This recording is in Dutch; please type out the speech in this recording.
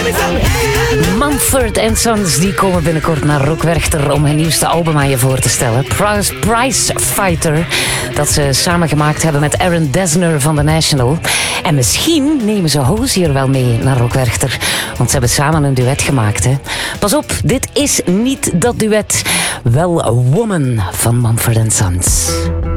Mumford & Sons die komen binnenkort naar Rockwerchter om hun nieuwste album aan je voor te stellen. Prize Fighter, dat ze samen gemaakt hebben met Aaron Dessner van The National. En misschien nemen ze Hozier wel mee naar Rockwerchter, want ze hebben samen een duet gemaakt. Hè. Pas op, dit is niet dat duet. Wel Woman van Mumford & Sons.